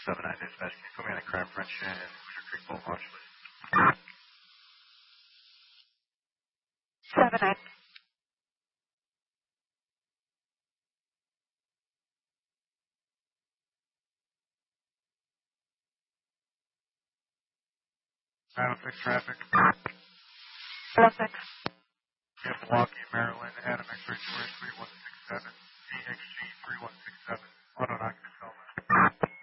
7-9 dispatch. Can you put me on a crime front and Hoosier Creek Bowl watch list? 7-9. Fix traffic. 6. We have Milwaukee, Maryland, Adam X-ray tourist 3167, AXG 3167, auto knock yourself.